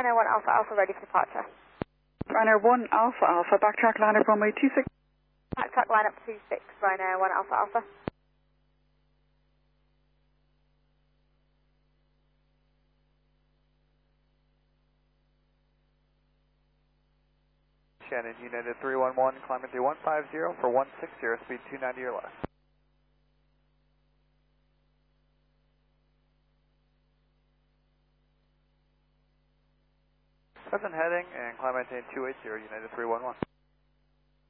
Ryanair 1 Alpha Alpha ready for departure. Ryanair 1 Alpha Alpha, backtrack line up runway 26. Backtrack line up 26, Ryanair 1 Alpha Alpha. Shannon, United 311, climbing through 150 for 160, speed 290 or less. Present heading and climb maintain 280, United 311.